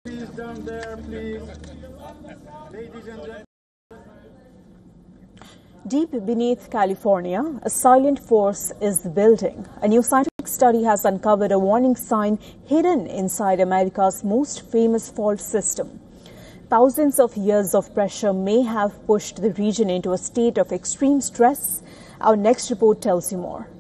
Please down there, please. Ladies and gentlemen. Deep beneath California, a silent force is building. A new scientific study has uncovered a warning sign hidden inside America's most famous fault system. Thousands of years of pressure may have pushed the region into a state of extreme stress. Our next report tells you more.